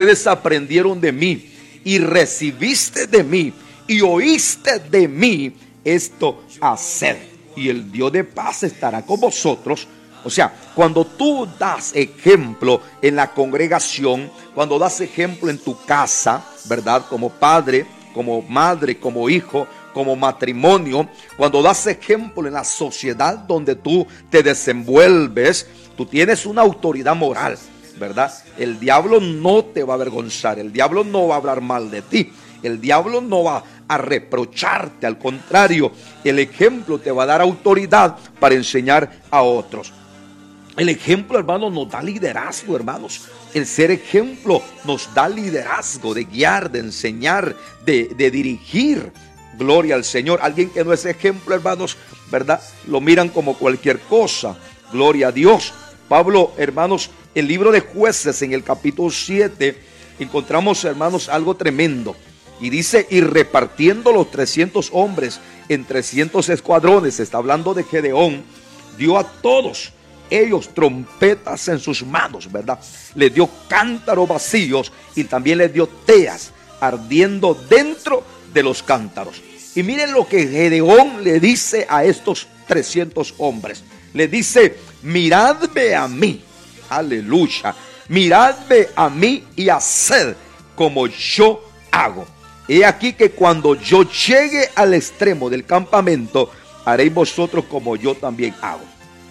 ustedes aprendieron de mí y recibiste de mí y oíste de mí, esto haced, y el Dios de paz estará con vosotros. O sea, cuando tú das ejemplo en la congregación, cuando das ejemplo en tu casa, ¿verdad? Como padre, como madre, como hijo, como matrimonio, cuando das ejemplo en la sociedad donde tú te desenvuelves, tú tienes una autoridad moral, ¿verdad? El diablo no te va a avergonzar, el diablo no va a hablar mal de ti, el diablo no va a reprocharte, al contrario, el ejemplo te va a dar autoridad para enseñar a otros. El ejemplo, hermanos, nos da liderazgo, hermanos. El ser ejemplo nos da liderazgo de guiar, de enseñar, de dirigir. Gloria al Señor. Alguien que no es ejemplo, hermanos, ¿verdad? Lo miran como cualquier cosa. Gloria a Dios. Pablo, hermanos, el libro de Jueces, en el capítulo 7, encontramos, hermanos, algo tremendo. Y dice, y repartiendo los 300 hombres en 300 escuadrones, está hablando de Gedeón, dio a todos ellos trompetas en sus manos, ¿verdad? Les dio cántaros vacíos y también les dio teas ardiendo dentro de los cántaros. Y miren lo que Gedeón le dice a estos 300 hombres. Le dice, miradme a mí, aleluya, miradme a mí y haced como yo hago. He aquí que cuando yo llegue al extremo del campamento, haréis vosotros como yo también hago.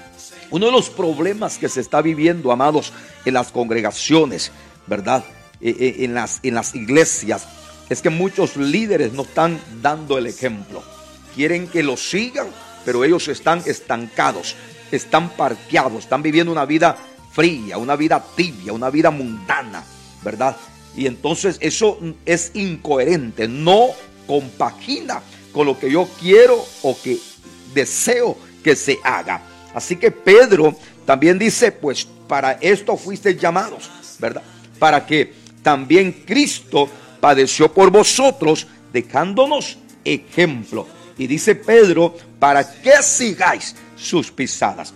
Uno de los problemas que se está viviendo, amados, en las congregaciones, ¿verdad? En las iglesias, es que muchos líderes no están dando el ejemplo. Quieren que lo sigan, pero ellos están estancados, están parqueados, están viviendo una vida fría, una vida tibia, una vida mundana, ¿verdad? Y entonces eso es incoherente, no compagina con lo que yo quiero o que deseo que se haga. Así que Pedro también dice, pues para esto fuisteis llamados, ¿verdad? Para que también Cristo padeció por vosotros, dejándonos ejemplo. Y dice Pedro, para que sigáis sus pisadas.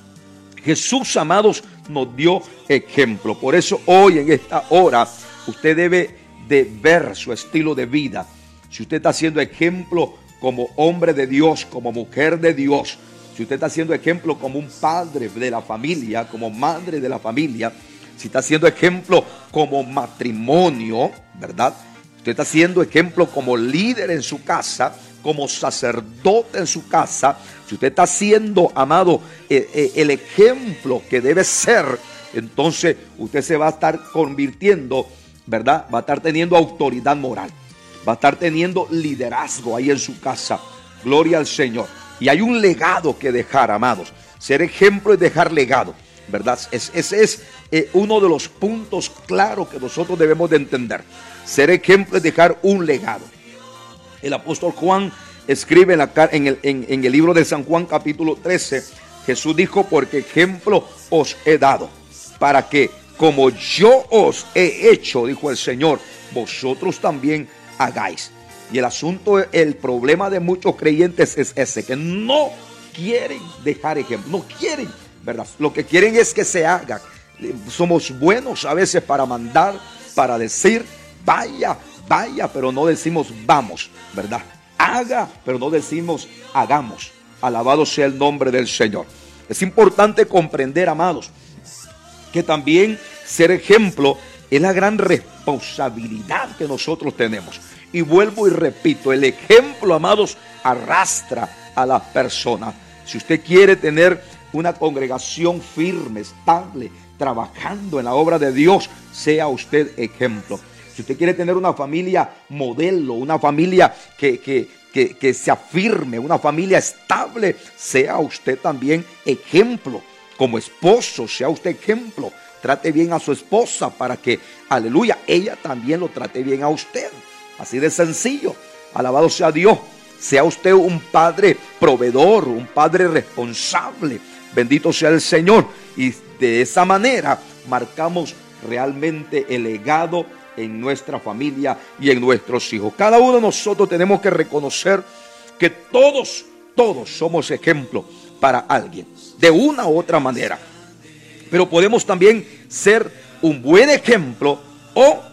Jesús, amados, nos dio ejemplo. Por eso hoy en esta hora usted debe de ver su estilo de vida. Si usted está haciendo ejemplo como hombre de Dios, como mujer de Dios, si usted está haciendo ejemplo como un padre de la familia, como madre de la familia, si está haciendo ejemplo como matrimonio, ¿verdad? Usted está haciendo ejemplo como líder en su casa, como sacerdote en su casa. Si usted está haciendo, amado, el ejemplo que debe ser, entonces usted se va a estar convirtiendo, ¿verdad? Va a estar teniendo autoridad moral, va a estar teniendo liderazgo ahí en su casa. Gloria al Señor. Y hay un legado que dejar, amados. Ser ejemplo es dejar legado, ¿verdad? Ese es uno de los puntos claros que nosotros debemos de entender. Ser ejemplo es dejar un legado. El apóstol Juan escribe en el libro de San Juan capítulo 13. Jesús dijo, porque ejemplo os he dado, para que como yo os he hecho, dijo el Señor, vosotros también hagáis. Y el asunto, el problema de muchos creyentes es ese, que no quieren dejar ejemplo, no quieren, ¿verdad? Lo que quieren es que se haga. Somos buenos a veces para mandar, para decir, vaya, vaya, pero no decimos vamos, ¿verdad? Haga, pero no decimos hagamos. Alabado sea el nombre del Señor. Es importante comprender, amados, que también ser ejemplo es la gran responsabilidad que nosotros tenemos. Y vuelvo y repito, el ejemplo, amados, arrastra a las personas. Si usted quiere tener una congregación firme, estable, trabajando en la obra de Dios, sea usted ejemplo. Si usted quiere tener una familia modelo, una familia que se afirme, una familia estable, sea usted también ejemplo. Como esposo, sea usted ejemplo. Trate bien a su esposa para que, aleluya, ella también lo trate bien a usted. Así de sencillo. Alabado sea Dios. Sea usted un padre proveedor, un padre responsable. Bendito sea el Señor. Y de esa manera marcamos realmente el legado en nuestra familia y en nuestros hijos. Cada uno de nosotros tenemos que reconocer que todos somos ejemplo para alguien, de una u otra manera. Pero podemos también ser un buen ejemplo o